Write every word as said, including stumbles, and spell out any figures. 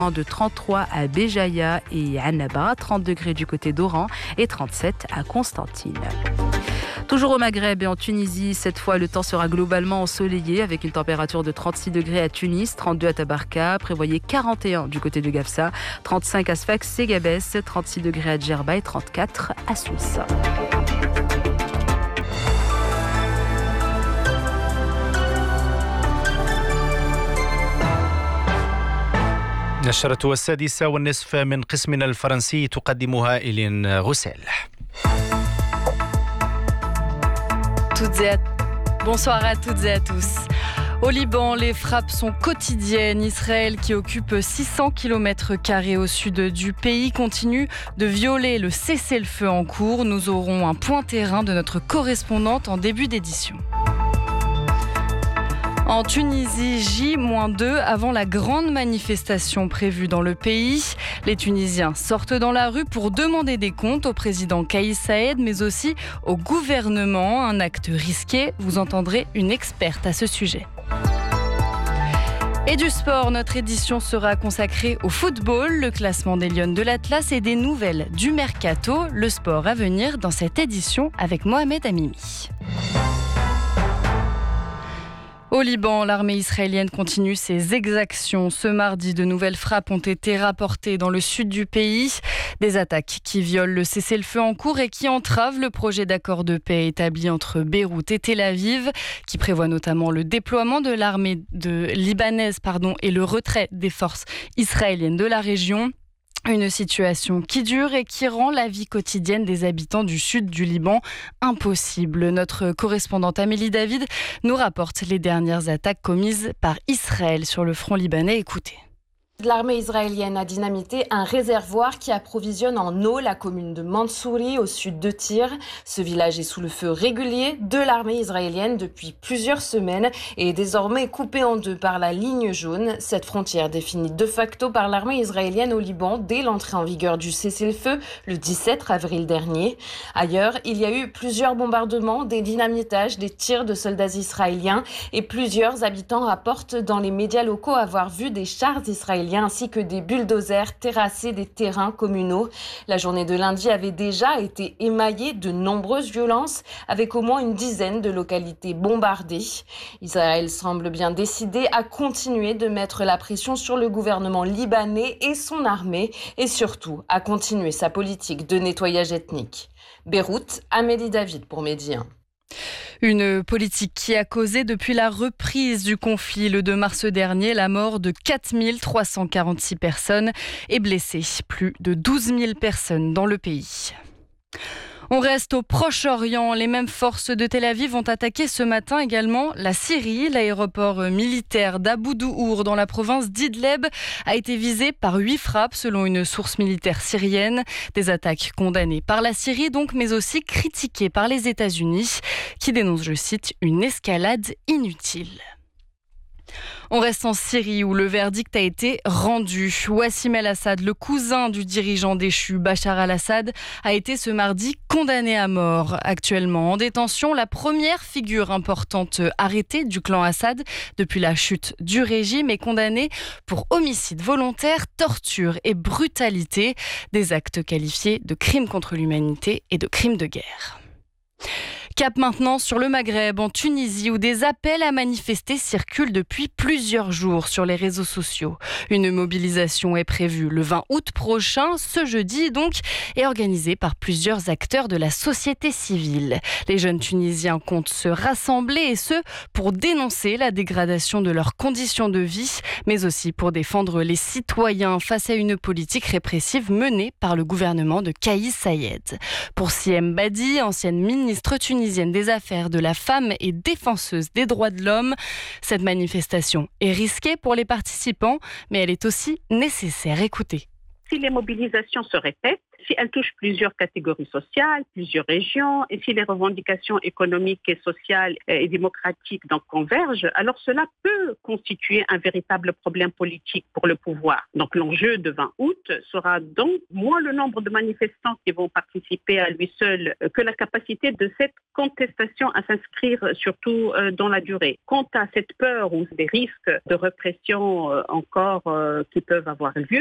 de trente-trois à Béjaïa et Annaba, trente degrés du côté d'Oran et trente-sept à Constantine. Toujours au Maghreb et en Tunisie, cette fois le temps sera globalement ensoleillé avec une température de trente-six degrés à Tunis, trente-deux à Tabarka, prévoyez quarante et un du côté de Gafsa, trente-cinq à Sfax et Gabès, trente-six degrés à Djerba et trente-quatre à Sousse. نشرة السادسة والنصف من قسمنا الفرنسي تقدمها إلين غسيل. Bonsoir à toutes et à tous. Au Liban, les frappes sont quotidiennes. Israël, qui occupe six cents kilomètres carrés au sud du pays, continue de violer le cessez-le-feu en cours. Nous aurons un point terrain de notre correspondante en début d'édition. En Tunisie, J deux avant la grande manifestation prévue dans le pays. Les Tunisiens sortent dans la rue pour demander des comptes au président Kais Saïed, mais aussi au gouvernement. Un acte risqué. Vous entendrez une experte à ce sujet. Et du sport, notre édition sera consacrée au football, le classement des Lions de l'Atlas et des nouvelles du Mercato. Le sport à venir dans cette édition avec Mohamed Amimi. Au Liban, l'armée israélienne continue ses exactions. Ce mardi, de nouvelles frappes ont été rapportées dans le sud du pays. Des attaques qui violent le cessez-le-feu en cours et qui entravent le projet d'accord de paix établi entre Beyrouth et Tel Aviv, qui prévoit notamment le déploiement de l'armée de libanaise pardon, et le retrait des forces israéliennes de la région. Une situation qui dure et qui rend la vie quotidienne des habitants du sud du Liban impossible. Notre correspondante Amélie David nous rapporte les dernières attaques commises par Israël sur le front libanais. Écoutez. L'armée israélienne a dynamité un réservoir qui approvisionne en eau la commune de Mansouri au sud de Tyr. Ce village est sous le feu régulier de l'armée israélienne depuis plusieurs semaines et est désormais coupé en deux par la ligne jaune. Cette frontière définie de facto par l'armée israélienne au Liban dès l'entrée en vigueur du cessez-le-feu le dix-sept avril dernier. Ailleurs, il y a eu plusieurs bombardements, des dynamitages, des tirs de soldats israéliens et plusieurs habitants rapportent dans les médias locaux avoir vu des chars israéliens ainsi que des bulldozers terrasser des terrains communaux. La journée de lundi avait déjà été émaillée de nombreuses violences, avec au moins une dizaine de localités bombardées. Israël semble bien décidé à continuer de mettre la pression sur le gouvernement libanais et son armée, et surtout à continuer sa politique de nettoyage ethnique. Beyrouth, Amélie David pour Medi un. Une politique qui a causé depuis la reprise du conflit le deux mars dernier la mort de quatre mille trois cent quarante-six personnes et blessé plus de douze mille personnes dans le pays. On reste au Proche-Orient. Les mêmes forces de Tel Aviv ont attaqué ce matin également la Syrie. L'aéroport militaire d'Abu Douhour dans la province d'Idleb a été visé par huit frappes selon une source militaire syrienne. Des attaques condamnées par la Syrie donc, mais aussi critiquées par les États-Unis qui dénoncent, je cite, une escalade inutile. On reste en Syrie où le verdict a été rendu. Wassim el-Assad, le cousin du dirigeant déchu Bachar al-Assad, a été ce mardi condamné à mort. Actuellement en détention, la première figure importante arrêtée du clan Assad depuis la chute du régime est condamnée pour homicide volontaire, torture et brutalité, des actes qualifiés de crimes contre l'humanité et de crimes de guerre. Cap maintenant sur le Maghreb, en Tunisie, où des appels à manifester circulent depuis plusieurs jours sur les réseaux sociaux. Une mobilisation est prévue le vingt août prochain, ce jeudi donc, et organisée par plusieurs acteurs de la société civile. Les jeunes Tunisiens comptent se rassembler, et ce, pour dénoncer la dégradation de leurs conditions de vie, mais aussi pour défendre les citoyens face à une politique répressive menée par le gouvernement de Kais Saïed. Pour Siem Badi, ancienne ministre tunisienne des Affaires de la femme et défenseuse des droits de l'homme, cette manifestation est risquée pour les participants, mais elle est aussi nécessaire. Écoutez. Si les mobilisations se répètent, si elles touchent plusieurs catégories sociales, plusieurs régions, et si les revendications économiques et sociales et démocratiques donc convergent, alors cela peut constituer un véritable problème politique pour le pouvoir. Donc l'enjeu de vingt août sera donc moins le nombre de manifestants qui vont participer à lui seul que la capacité de cette contestation à s'inscrire surtout dans la durée. Quant à cette peur ou des risques de répression encore qui peuvent avoir lieu,